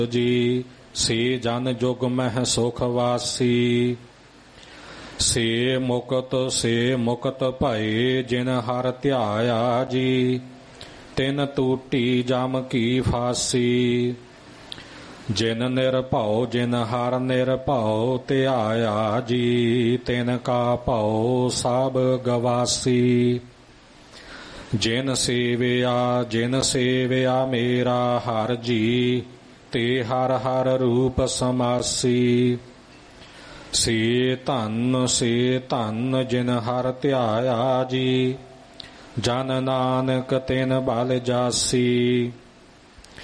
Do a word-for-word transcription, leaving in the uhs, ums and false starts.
ਜੀ ਸੇ ਜਨ ਜੁਗ ਮਹਿ ਸੁਖ ਵਾਸੀ। ਸੇ ਮੁਕਤ ਸੇ ਮੁਕਤ ਭਏ ਜਿਨ ਹਰ ਧਿਆਇਆ ਜੀ। ਤਿਨ ਟੂਟੀ ਜਮ ਕੀ ਫਾਸੀ। ਜਿਨ ਨਿਰਭਉ ਜਿਨ ਹਰ ਨਿਰਭਉ ਧਿਆਇਆ ਜੀ। ਤਿਨ ਕਾ ਭਉ ਸਭ ਗਵਾਸੀ। ਜਿਨ ਸੇਵਿਆ ਜਿਨ ਸੇਵਿਆ ਮੇਰਾ ਹਰ ਜੀ। ਤੇ ਹਰ ਹਰ ਰੂਪ ਸਮਾਸੀ। ਸੇ ਧਨ ਸੇ ਧਨ ਜਿਨ ਹਰ ਧਿਆਇਆ ਜੀ। ਜਨ ਨਾਨਕ ਤਿਨ ਬਲ ਜਾਸੀ।